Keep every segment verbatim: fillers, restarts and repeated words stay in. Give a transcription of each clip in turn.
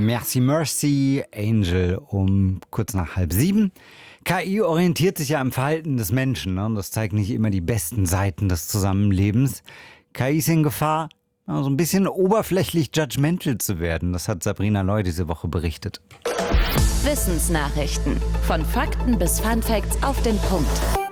Merci Mercy, Angel um kurz nach halb sieben. K I orientiert sich ja am Verhalten des Menschen, ne? Und das zeigt nicht immer die besten Seiten des Zusammenlebens. K I ist in Gefahr, so also ein bisschen oberflächlich judgmental zu werden. Das hat Sabrina Loy diese Woche berichtet. Wissensnachrichten. Von Fakten bis Funfacts auf den Punkt.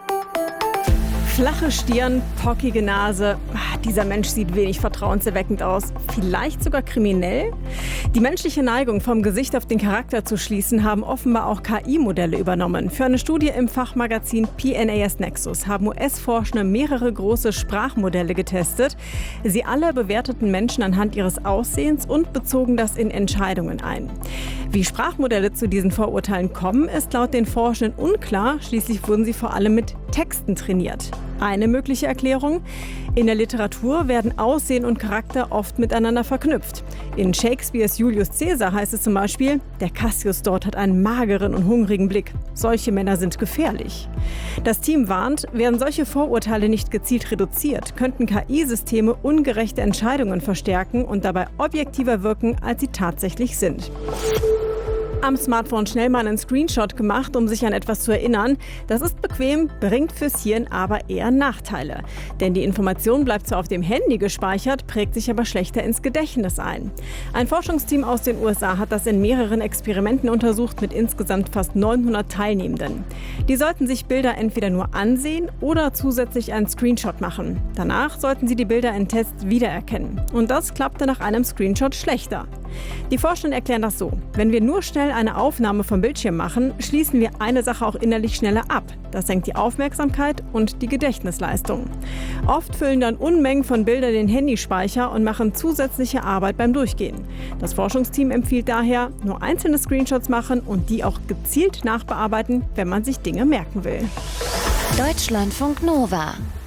Flache Stirn, pockige Nase. Dieser Mensch sieht wenig vertrauenserweckend aus. Vielleicht sogar kriminell? Die menschliche Neigung, vom Gesicht auf den Charakter zu schließen, haben offenbar auch K I-Modelle übernommen. Für eine Studie im Fachmagazin P N A S Nexus haben U S-Forschende mehrere große Sprachmodelle getestet. Sie alle bewerteten Menschen anhand ihres Aussehens und bezogen das in Entscheidungen ein. Wie Sprachmodelle zu diesen Vorurteilen kommen, ist laut den Forschenden unklar. Schließlich wurden sie vor allem mit Texten trainiert. Eine mögliche Erklärung: In der Literatur werden Aussehen und Charakter oft miteinander verknüpft. In Shakespeares Julius Caesar heißt es zum Beispiel, der Cassius dort hat einen mageren und hungrigen Blick. Solche Männer sind gefährlich. Das Team warnt, werden solche Vorurteile nicht gezielt reduziert, könnten K I-Systeme ungerechte Entscheidungen verstärken und dabei objektiver wirken, als sie tatsächlich sind. Am Smartphone schnell mal einen Screenshot gemacht, um sich an etwas zu erinnern. Das ist bequem, bringt fürs Hirn aber eher Nachteile. Denn die Information bleibt zwar auf dem Handy gespeichert, prägt sich aber schlechter ins Gedächtnis ein. Ein Forschungsteam aus den U S A hat das in mehreren Experimenten untersucht mit insgesamt fast neunhundert Teilnehmenden. Die sollten sich Bilder entweder nur ansehen oder zusätzlich einen Screenshot machen. Danach sollten sie die Bilder in Tests wiedererkennen. Und das klappte nach einem Screenshot schlechter. Die Forschenden erklären das so: Wenn wir nur schnell eine Aufnahme vom Bildschirm machen, schließen wir eine Sache auch innerlich schneller ab. Das senkt die Aufmerksamkeit und die Gedächtnisleistung. Oft füllen dann Unmengen von Bildern den Handyspeicher und machen zusätzliche Arbeit beim Durchgehen. Das Forschungsteam empfiehlt daher, nur einzelne Screenshots machen und die auch gezielt nachbearbeiten, wenn man sich Dinge merken will. Deutschlandfunk Nova